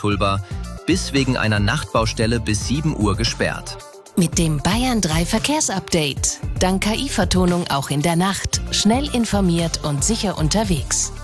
Tulba bis wegen einer Nachtbaustelle bis 7 Uhr gesperrt. Mit dem Bayern 3 Verkehrsupdate. Dank KI-Vertonung auch in der Nacht. Schnell informiert und sicher unterwegs.